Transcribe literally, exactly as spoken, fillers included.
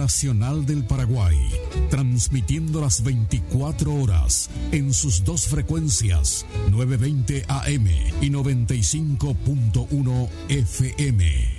Nacional del Paraguay, transmitiendo las veinticuatro horas en sus dos frecuencias, novecientos veinte A M y noventa y cinco punto uno F M.